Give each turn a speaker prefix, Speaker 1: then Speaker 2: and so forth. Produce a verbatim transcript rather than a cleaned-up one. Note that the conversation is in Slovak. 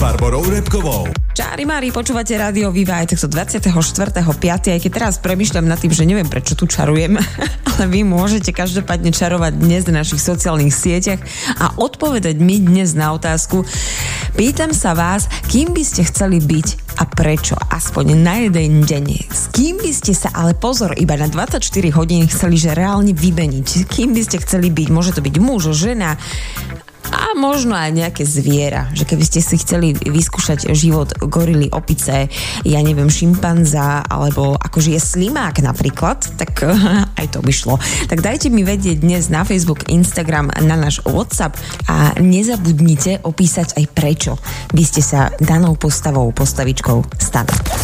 Speaker 1: Barborou Repkovou.
Speaker 2: Čári Mári, počúvate Rádio Viva aj takto dvadsiateho štvrtého piateho aj keď teraz premýšľam nad tým, že neviem, prečo tu čarujem, ale vy môžete každopádne čarovať dnes na našich sociálnych sieťach a odpovedať mi dnes na otázku. Pýtam sa vás, kým by ste chceli byť a prečo? Aspoň na jeden deň. S kým by ste sa, ale pozor, iba na dvadsaťštyri hodín chceli, že reálne vymeniť? Kým by ste chceli byť? Môže to byť muž, žena, a možno aj nejaké zviera, že keby ste si chceli vyskúšať život gorily, opice, ja neviem, šimpanza, alebo akože je slimák napríklad, tak aj to by šlo. Tak dajte mi vedieť dnes na Facebook, Instagram, na náš WhatsApp a nezabudnite opísať aj prečo by ste sa danou postavou, postavičkou stali.